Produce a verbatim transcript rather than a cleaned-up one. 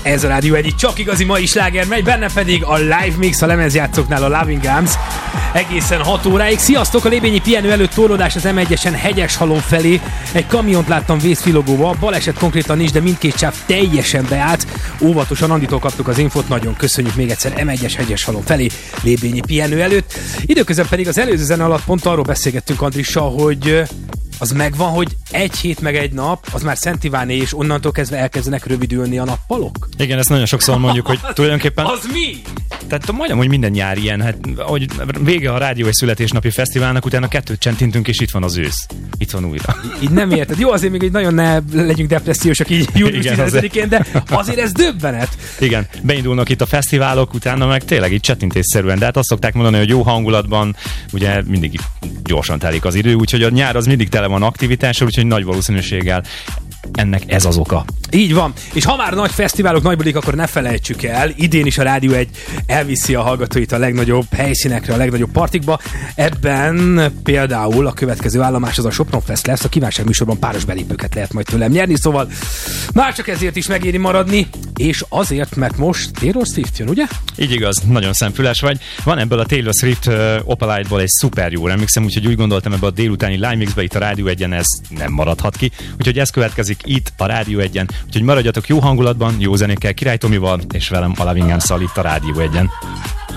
Ez a Rádió egy csak igazi mai sláger megy, benne pedig a live mix a lemezjátszóknál, a Loving Arms egészen hat óráig. Sziasztok! A Lébényi pihenő előtt torlódás az em egyesen Hegyeshalom felé. Egy kamiont láttam vészfilogóba, baleset konkrétan nincs, de mindkét sáv teljesen beállt. Óvatosan, Anditól kaptuk az infót, nagyon köszönjük még egyszer. em egyes Hegyeshalom felé, Lébényi pihenő előtt. Időközben pedig az előző zene alatt pont arról beszélgettünk Andrissal, hogy az megvan, hogy egy hét meg egy nap, az már Szent Iváné, és onnantól kezdve elkezdenek rövidülni a nappalok? Igen, ezt nagyon sokszor mondjuk, hogy tulajdonképpen... Az mi? Tehát majdnem, hogy minden nyár ilyen, hát ahogy vége a Rádió egy születésnapi fesztiválnak, utána kettőt csentintünk, és itt van az ősz. Itt van újra. Így nem érted. Jó, azért még egy nagyon ne legyünk depressziósak így július tizenötödikén, de azért ez döbbenet. Igen, beindulnak itt a fesztiválok, utána meg tényleg itt csettintésszerűen, de hát azt szokták mondani, hogy jó hangulatban ugye mindig gyorsan telik az idő, úgyhogy a nyár az mindig tele van aktivitással, úgyhogy nagy valószínűséggel ennek ez az oka. Így van. És ha már nagy fesztiválok, nagy bulik, akkor ne felejtsük el, idén is a Rádió egy elviszi a hallgatóit a legnagyobb helyszínekre, a legnagyobb partikba. Ebben például a következő állomás az a Sopron Fest lesz, a kívánság műsorban páros belépőket lehet majd tőlem nyerni, szóval már csak ezért is megéri maradni, és azért, mert most Taylor Swift jön, ugye? Így igaz, nagyon szemfüles vagy. Van ebből a Taylor Swift uh, Opalite-ból egy szuper jó remixem, úgyhogy úgy gondoltam, ebbe a délutáni live mixbe itt a Rádió egyen ez nem maradhat ki, úgyhogy ez következik itt a Rádió egyen, úgyhogy maradjatok jó hangulatban, jó zenékkel, Király Tomival, és velem a Loving Arms-szal itt a Rádió egyen.